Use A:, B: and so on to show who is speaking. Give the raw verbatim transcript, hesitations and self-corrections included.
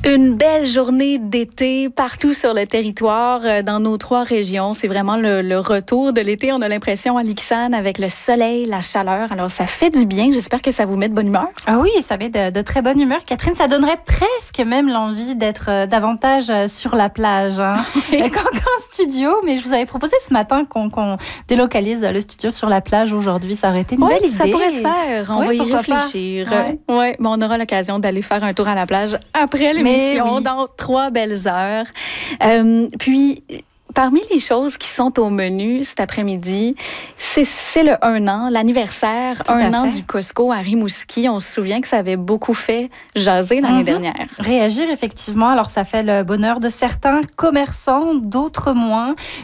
A: Une belle journée d'été partout sur le territoire, euh, dans nos trois régions. C'est vraiment le, le retour de l'été. On a l'impression à l'Ixane avec le soleil, la chaleur. Alors, ça fait du bien. J'espère que ça vous met de bonne humeur.
B: Ah oui, ça met de, de très bonne humeur. Catherine, ça donnerait presque même l'envie d'être euh, davantage euh, sur la plage hein,
A: Oui.
B: qu'en qu'en studio. Mais je vous avais proposé ce matin qu'on, qu'on délocalise le studio sur la plage aujourd'hui. Ça aurait été une
A: Oui,
B: belle idée.
A: ça pourrait se faire. On
B: Oui,
A: va y
B: pourquoi
A: réfléchir.
B: pas. Ouais.
A: Ouais, bon, on aura l'occasion d'aller faire un tour à la plage après l'émission,
B: oui.
A: dans trois belles heures. Euh, puis, parmi les choses qui sont au menu cet après-midi, c'est, c'est le un an, l'anniversaire,
B: Tout
A: un
B: à
A: an
B: fait.
A: du Costco à Rimouski. On se souvient que ça avait beaucoup fait jaser l'année
B: Mhm.
A: dernière.
B: Réagir, effectivement. Alors, ça fait le bonheur de certains commerçants, d'autres moins.